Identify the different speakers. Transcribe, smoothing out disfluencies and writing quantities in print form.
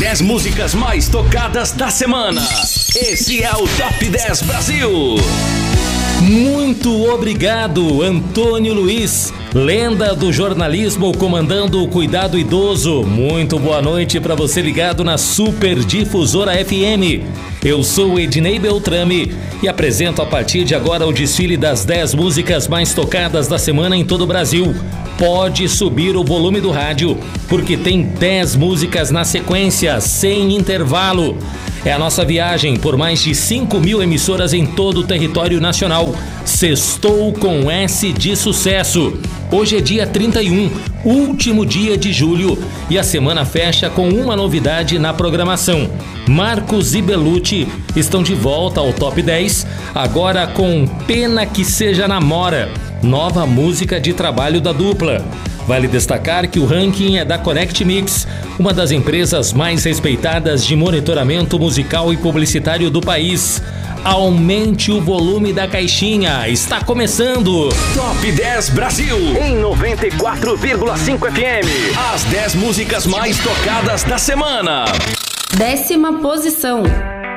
Speaker 1: 10 músicas mais tocadas da semana. Esse é o Top 10 Brasil.
Speaker 2: Muito obrigado, Antônio Luiz, lenda do jornalismo comandando o cuidado idoso. Muito boa noite para você ligado na Super Difusora FM. Eu sou Ednei Beltrame e apresento a partir de agora o desfile das 10 músicas mais tocadas da semana em todo o Brasil. Pode subir o volume do rádio, porque tem 10 músicas na sequência, sem intervalo. É a nossa viagem por mais de 5.000 emissoras em todo o território nacional. Sextou com S de sucesso. Hoje é dia 31, último dia de julho, e a semana fecha com uma novidade na programação. Marcos e Belucci estão de volta ao Top 10, agora com Pena Que Seja Namora, nova música de trabalho da dupla. Vale destacar que o ranking é da Connect Mix, uma das empresas mais respeitadas de monitoramento musical e publicitário do país. Aumente o volume da caixinha, está começando!
Speaker 1: Top 10 Brasil, em 94,5 FM. As 10 músicas mais tocadas da semana.
Speaker 3: 10ª posição.